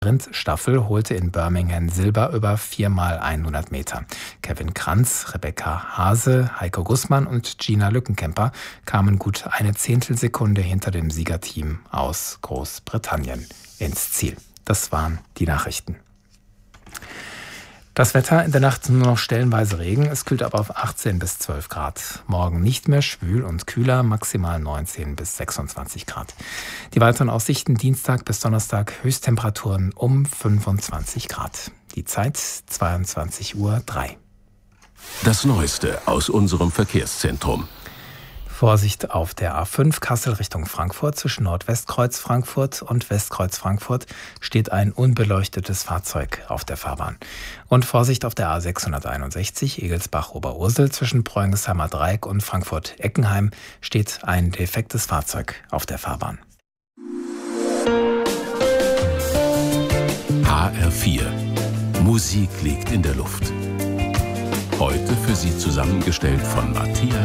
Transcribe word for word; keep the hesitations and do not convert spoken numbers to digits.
Sprintstaffel holte in Birmingham Silber über vier mal hundert Meter. Kevin Kranz, Rebecca Hase, Heiko Gussmann und Gina Lückenkämper kamen gut eine Zehntelsekunde hinter dem Siegerteam aus Großbritannien ins Ziel. Das waren die Nachrichten. Das Wetter: in der Nacht nur noch stellenweise Regen. Es kühlt ab auf achtzehn bis zwölf Grad. Morgen nicht mehr, schwül und kühler, maximal neunzehn bis sechsundzwanzig Grad. Die weiteren Aussichten: Dienstag bis Donnerstag Höchsttemperaturen um fünfundzwanzig Grad. Die Zeit zweiundzwanzig Uhr drei. Das Neueste aus unserem Verkehrszentrum. Vorsicht auf der A fünf Kassel Richtung Frankfurt. Zwischen Nordwestkreuz Frankfurt und Westkreuz Frankfurt steht ein unbeleuchtetes Fahrzeug auf der Fahrbahn. Und Vorsicht auf der A sechshunderteinundsechzig Egelsbach-Oberursel. Zwischen Bräunisheimer Dreieck und Frankfurt-Eckenheim steht ein defektes Fahrzeug auf der Fahrbahn. H R vier. Musik liegt in der Luft. Heute für Sie zusammengestellt von Matthias